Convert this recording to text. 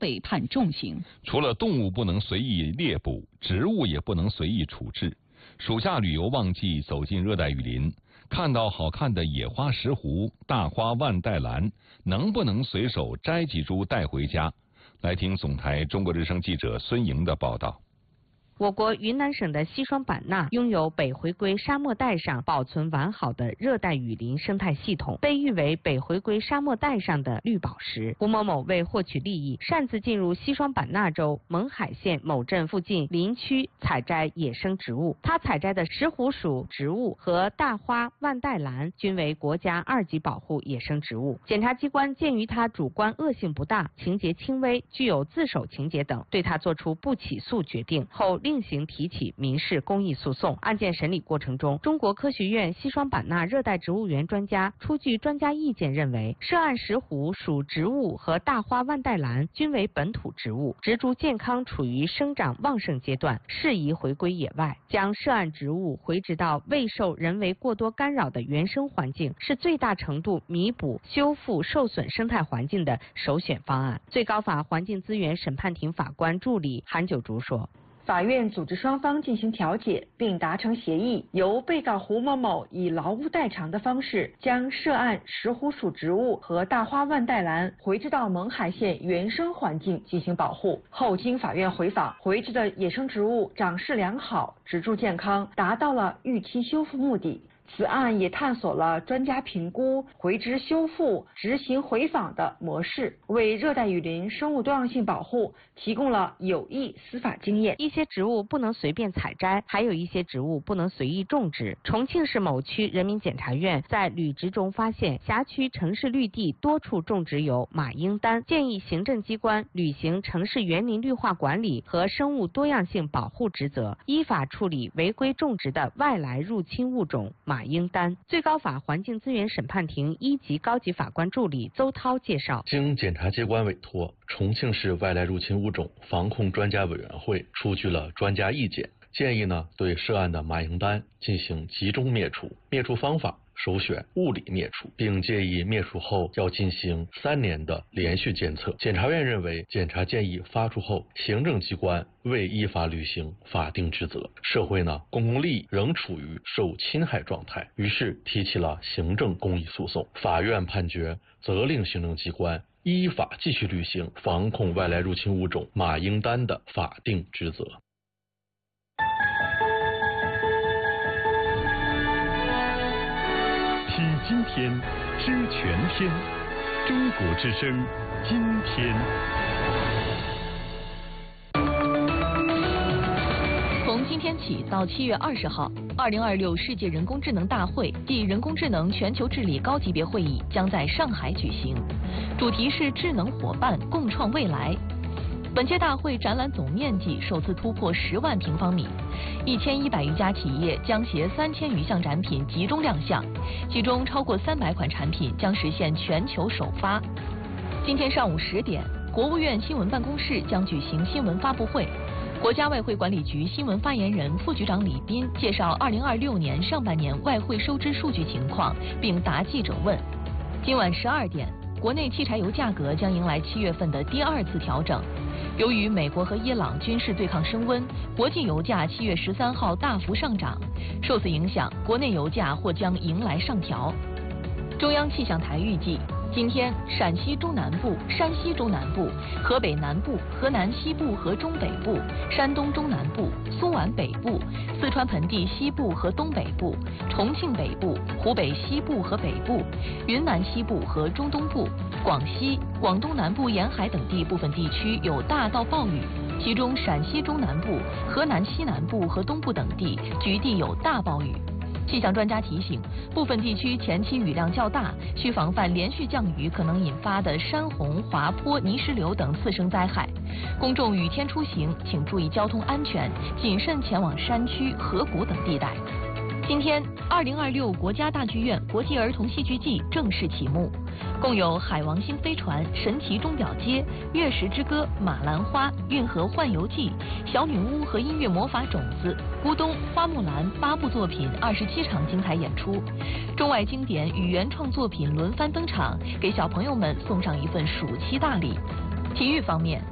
被判重刑。 除了动物不能随意猎捕，植物也不能随意处置。暑假旅游旺季，走进热带雨林，看到好看的野花石斛、大花万代兰，能不能随手摘几株带回家？来听总台中国之声记者孙莹的报道。 我国云南省的西双版纳拥有北回归沙漠带上保存完好的热带雨林生态系统，被誉为北回归沙漠带上的绿宝石。胡某某为获取利益，擅自进入西双版纳州勐海县某镇附近林区采摘野生植物。他采摘的石斛属植物和大花万代兰均为国家2级保护野生植物。检察机关鉴于他主观恶性不大、情节轻微、具有自首情节等，对他作出不起诉决定后，另行提起民事公益诉讼。案件审理过程中，中国科学院西双版纳热带植物园专家出具专家意见认为，涉案石斛属植物和大花万代兰均为本土植物，植株健康处于生长旺盛阶段，适宜回归野外。将涉案植物回植到未受人为过多干扰的原生环境，是最大程度弥补修复受损生态环境的首选方案。最高法环境资源审判庭法官助理韩九竹说， 法院组织双方进行调解，并达成协议，由被告胡某某以劳务代偿的方式，将涉案石斛属植物和大花万代兰回植到勐海县原生环境进行保护。后经法院回访，回植的野生植物长势良好，植株健康，达到了预期修复目的。此案也探索了专家评估、回植修复、执行回访的模式，为热带雨林生物多样性保护提供了有益司法经验。 一些植物不能随便采摘，还有一些植物不能随意种植。重庆市某区人民检察院在履植中发现，辖区城市绿地多处种植有马缨丹，建议行政机关履行城市园林绿化管理和生物多样性保护职责，依法处理违规种植的外来入侵物种马缨丹。最高法环境资源审判庭1级高级法官助理邹涛介绍， 经检察机关委托，重庆市外来入侵物种防控专家委员会出具了专家意见，建议对涉案的马缨丹进行集中灭除，灭除方法首选物理灭除，并建议灭除后要进行3年的连续监测。检察院认为，检察建议发出后，行政机关未依法履行法定职责，社会公共利益仍处于受侵害状态，于是提起了行政公益诉讼。法院判决责令行政机关依法继续履行防控外来入侵物种马缨丹的法定职责。 听今天，知全天，中国之声，今天。 从今天起到7月20号，2026世界人工智能大会暨人工智能全球治理高级别会议将在上海举行，主题是智能伙伴共创未来。本届大会展览总面积首次突破10万平方米，1100余家企业将携3000余项展品集中亮相，其中超过300款产品将实现全球首发。今天上午10点，国务院新闻办公室将举行新闻发布会，国家外汇管理局新闻发言人、副局长李斌介绍2026年上半年外汇收支数据情况，并答记者问。今晚12点，国内汽柴油价格将迎来7月份的第2次调整。由于美国和伊朗军事对抗升温，国际油价7月13号大幅上涨，受此影响，国内油价或将迎来上调。中央气象台预计，今天陕西中南部、山西中南部、河北南部、河南西部和中北部、山东中南部、苏皖北部、四川盆地西部和东北部、重庆北部、湖北西部和北部、云南西部和中东部、广西、广东南部沿海等地部分地区有大到暴雨，其中陕西中南部、河南西南部和东部等地局地有大暴雨。气象专家提醒，部分地区前期雨量较大，需防范连续降雨可能引发的山洪、滑坡、泥石流等次生灾害。公众雨天出行，请注意交通安全，谨慎前往山区、河谷等地带。今天，2026国家大剧院国际儿童戏剧季正式启幕，共有《海王星飞船》《神奇钟表街》《月食之歌》《马兰花》《运河幻游记》《小女巫和音乐魔法种子》《咕咚》《花木兰》8部作品27场精彩演出，中外经典与原创作品轮番登场，给小朋友们送上一份暑期大礼。体育方面，